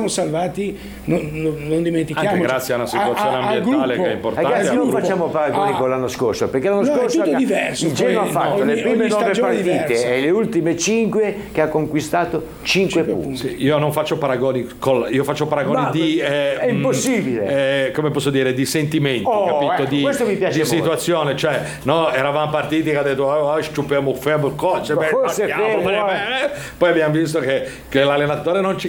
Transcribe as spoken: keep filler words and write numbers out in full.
siamo salvati, non, non, non dimentichiamo. Anche grazie a una situazione a, a, ambientale gruppo, che è importante. Ragazzi, non gruppo. facciamo paragoni Ah. con l'anno scorso, perché l'anno No, è scorso tutto raga, diverso, il Genoa ha poi, fatto no, le ogni- prime ogni nove stagione è partite diversa. e le ultime cinque che ha conquistato cinque punti. Sì, io non faccio paragoni, col, io faccio paragoni Ma di eh, è impossibile. mh, eh, come posso dire, di sentimenti, Oh, capito? ecco, di, questo mi piace di molto. situazione, cioè no, eravamo partiti che ha detto oh, sciupiamo fermo il coach, Ma beh, forse è battiamo, fermo, beh, eh. beh. Poi abbiamo visto che, che l'allenatore non ci